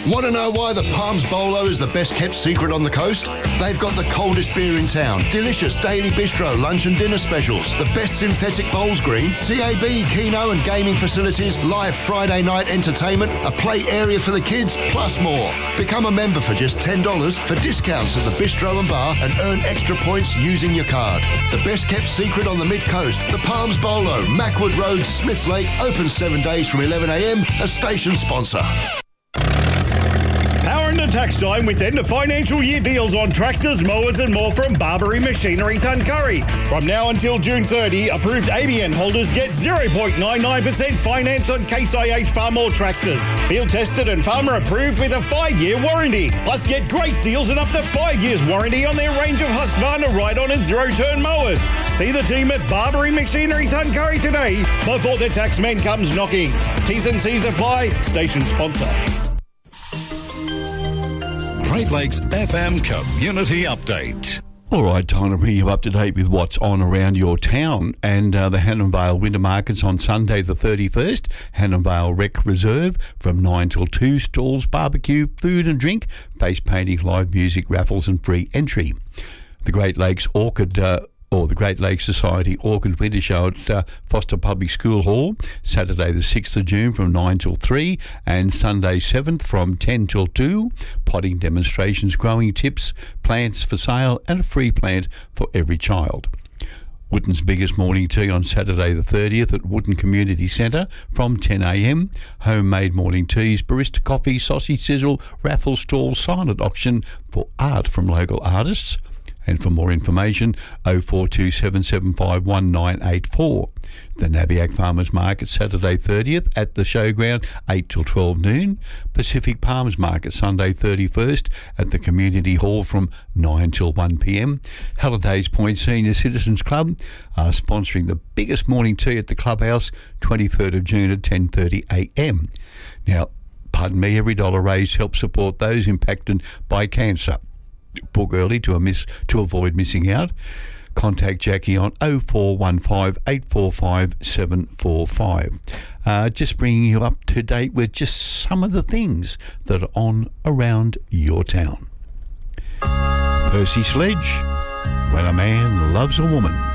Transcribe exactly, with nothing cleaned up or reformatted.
Want to know why the Palms Bolo is the best kept secret on the coast? They've got the coldest beer in town, delicious daily bistro lunch and dinner specials, the best synthetic bowls green, T A B, Keno and gaming facilities, live Friday night entertainment, a play area for the kids, plus more. Become a member for just ten dollars for discounts at the bistro and bar and earn extra points using your card. The best kept secret on the mid-coast, the Palms Bolo, Mackwood Road, Smiths Lake, open seven days from eleven a m, a station sponsor. Power into tax time with end of financial year deals on tractors, mowers and more from Barbary Machinery Tuncurry. From now until June thirtieth, approved A B N holders get zero point nine nine percent finance on Case I H Farmall tractors. Field tested and farmer approved with a five-year warranty. Plus get great deals and up to five years warranty on their range of Husqvarna ride-on and zero-turn mowers. See the team at Barbary Machinery Tuncurry today before the taxman comes knocking. T's and C's apply. Station sponsor. Great Lakes F M Community Update. All right, time to bring you up to date with what's on around your town. And uh, the Hannah Vale Winter Markets on Sunday the thirty-first. Hannah Vale Rec Reserve from nine till two. Stalls, barbecue, food and drink, face painting, live music, raffles and free entry. The Great Lakes Orchid... Uh, or the Great Lakes Society Orchid Winter Show at uh, Foster Public School Hall, Saturday the sixth of June from nine till three and Sunday seventh from ten till two. Potting demonstrations, growing tips, plants for sale and a free plant for every child. Wootton's biggest morning tea on Saturday the thirtieth at Wootton Community Centre from ten a m. Homemade morning teas, barista coffee, sausage sizzle, raffle stall, silent auction for art from local artists. And for more information, oh four two seven seven five one nine eight four. The Nabiac Farmers Market, Saturday thirtieth at the Showground, eight till twelve noon. Pacific Palms Market, Sunday thirty-first at the Community Hall from nine till one p m. Hallidays Point Senior Citizens Club are sponsoring the biggest morning tea at the clubhouse, twenty-third of June at ten thirty a m. Now, pardon me, every dollar raised helps support those impacted by cancer. Book early to, a miss, to avoid missing out. Contact Jackie on oh four one five eight four five seven four five. Uh, just bringing you up to date with just some of the things that are on around your town. Percy Sledge, When a Man Loves a Woman.